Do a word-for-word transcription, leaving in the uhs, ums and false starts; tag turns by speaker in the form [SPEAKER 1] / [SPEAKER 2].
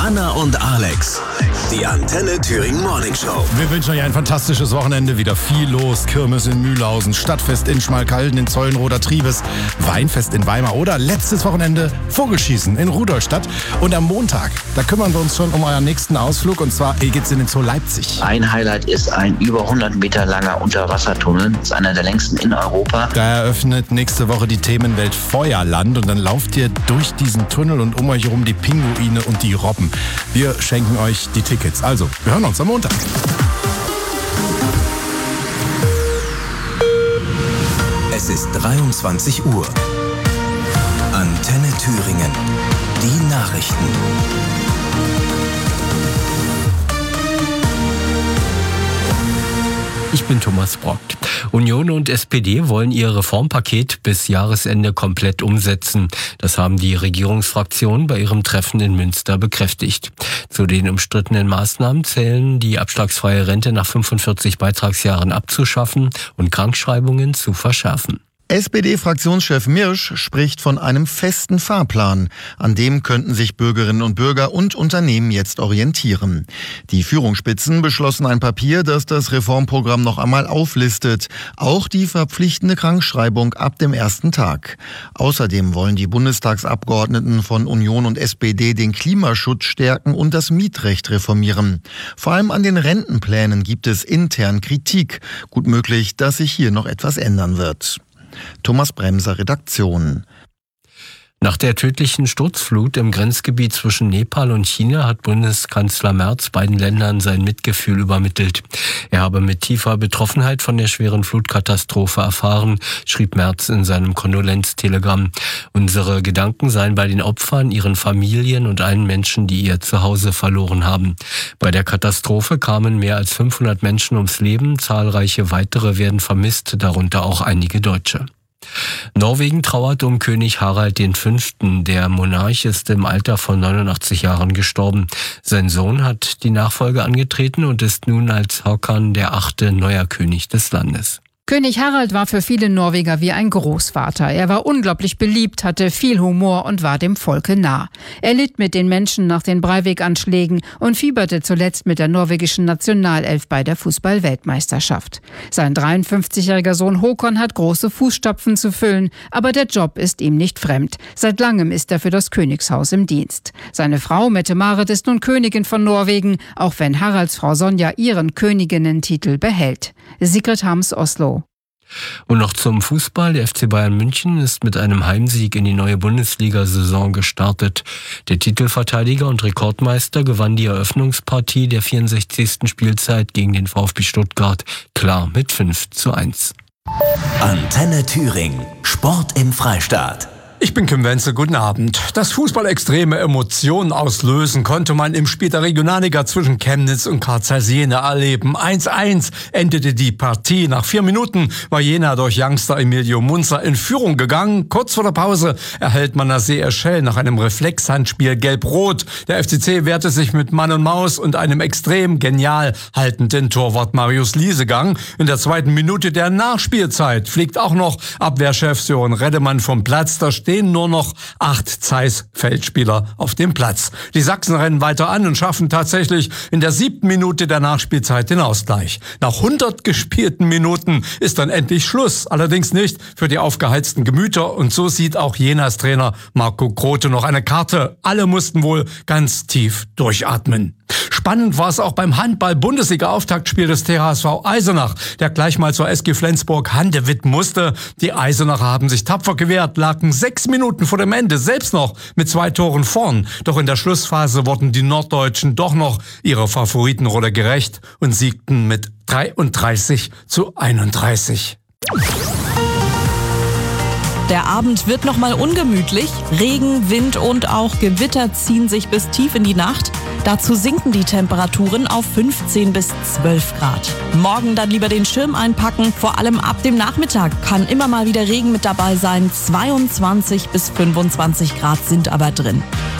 [SPEAKER 1] Hanna und Alex, die Antenne Thüringen Morning Show.
[SPEAKER 2] Wir wünschen euch ein fantastisches Wochenende. Wieder viel los. Kirmes in Mühlhausen, Stadtfest in Schmalkalden, in Zollenroder Triebes, Weinfest in Weimar oder letztes Wochenende Vogelschießen in Rudolstadt. Und am Montag, da kümmern wir uns schon um euren nächsten Ausflug. Und zwar geht's in den Zoo Leipzig.
[SPEAKER 3] Ein Highlight ist ein über hundert Meter langer Unterwassertunnel. Das ist einer der längsten in Europa.
[SPEAKER 2] Da eröffnet nächste Woche die Themenwelt Feuerland. Und dann lauft ihr durch diesen Tunnel und um euch herum die Pinguine und die Robben. Wir schenken euch die Tickets. Also, wir hören uns am Montag.
[SPEAKER 1] Es ist dreiundzwanzig Uhr. Antenne Thüringen. Die Nachrichten.
[SPEAKER 4] Ich bin Thomas Brock. Union und S P D wollen ihr Reformpaket bis Jahresende komplett umsetzen. Das haben die Regierungsfraktionen bei ihrem Treffen in Münster bekräftigt. Zu den umstrittenen Maßnahmen zählen, die abschlagsfreie Rente nach fünfundvierzig Beitragsjahren abzuschaffen und Krankschreibungen zu verschärfen.
[SPEAKER 5] S P D-Fraktionschef Mirsch spricht von einem festen Fahrplan. An dem könnten sich Bürgerinnen und Bürger und Unternehmen jetzt orientieren. Die Führungsspitzen beschlossen ein Papier, das das Reformprogramm noch einmal auflistet. Auch die verpflichtende Krankschreibung ab dem ersten Tag. Außerdem wollen die Bundestagsabgeordneten von Union und S P D den Klimaschutz stärken und das Mietrecht reformieren. Vor allem an den Rentenplänen gibt es intern Kritik. Gut möglich, dass sich hier noch etwas ändern wird. Thomas Bremser, Redaktion.
[SPEAKER 4] Nach der tödlichen Sturzflut im Grenzgebiet zwischen Nepal und China hat Bundeskanzler Merz beiden Ländern sein Mitgefühl übermittelt. Er habe mit tiefer Betroffenheit von der schweren Flutkatastrophe erfahren, schrieb Merz in seinem Kondolenztelegramm. Unsere Gedanken seien bei den Opfern, ihren Familien und allen Menschen, die ihr Zuhause verloren haben. Bei der Katastrophe kamen mehr als fünfhundert Menschen ums Leben, zahlreiche weitere werden vermisst, darunter auch einige Deutsche. Norwegen trauert um König Harald der Fünfte. Der Monarch ist im Alter von neunundachtzig Jahren gestorben. Sein Sohn hat die Nachfolge angetreten und ist nun als Håkon der Achte neuer König des Landes.
[SPEAKER 6] König Harald war für viele Norweger wie ein Großvater. Er war unglaublich beliebt, hatte viel Humor und war dem Volke nah. Er litt mit den Menschen nach den Breivik-Anschlägen und fieberte zuletzt mit der norwegischen Nationalelf bei der Fußball-Weltmeisterschaft. Sein dreiundfünfzigjähriger Sohn Håkon hat große Fußstapfen zu füllen, aber der Job ist ihm nicht fremd. Seit langem ist er für das Königshaus im Dienst. Seine Frau Mette-Marit ist nun Königin von Norwegen, auch wenn Haralds Frau Sonja ihren Königinnentitel behält. Sigrid Hams, Oslo.
[SPEAKER 4] Und noch zum Fußball. Der F C Bayern München ist mit einem Heimsieg in die neue Bundesliga-Saison gestartet. Der Titelverteidiger und Rekordmeister gewann die Eröffnungspartie der vierundsechzigsten Spielzeit gegen den VfB Stuttgart klar mit fünf zu eins.
[SPEAKER 1] Antenne Thüringen. Sport im Freistaat.
[SPEAKER 7] Ich bin Kim Wenzel, guten Abend. Dass Fußball extreme Emotionen auslösen, konnte man im Spiel der Regionalliga zwischen Chemnitz und K Z Jena erleben. eins eins endete die Partie. Nach vier Minuten war Jena durch Youngster Emilio Munzer in Führung gegangen. Kurz vor der Pause erhält Manasseh Eschel nach einem Reflexhandspiel gelb-rot. Der F C C wehrte sich mit Mann und Maus und einem extrem genial haltenden Torwart Marius Liesegang. In der zweiten Minute der Nachspielzeit fliegt auch noch Abwehrchef Sören Reddemann vom Platz. Da steht nur noch acht Zeiss-Feldspieler auf dem Platz. Die Sachsen rennen weiter an und schaffen tatsächlich in der siebten Minute der Nachspielzeit den Ausgleich. Nach hundert gespielten Minuten ist dann endlich Schluss. Allerdings nicht für die aufgeheizten Gemüter. Und so sieht auch Jenas Trainer Marco Grote noch eine Karte. Alle mussten wohl ganz tief durchatmen. Spannend war es auch beim Handball-Bundesliga-Auftaktspiel des T H S V Eisenach, der gleich mal zur S G Flensburg Handewitt musste. Die Eisenacher haben sich tapfer gewehrt, lagen sechs Minuten vor dem Ende selbst noch mit zwei Toren vorn. Doch in der Schlussphase wurden die Norddeutschen doch noch ihrer Favoritenrolle gerecht und siegten mit dreiunddreißig zu einunddreißig.
[SPEAKER 8] Der Abend wird nochmal ungemütlich. Regen, Wind und auch Gewitter ziehen sich bis tief in die Nacht. Dazu sinken die Temperaturen auf fünfzehn bis zwölf Grad. Morgen dann lieber den Schirm einpacken. Vor allem ab dem Nachmittag kann immer mal wieder Regen mit dabei sein. zweiundzwanzig bis fünfundzwanzig Grad sind aber drin.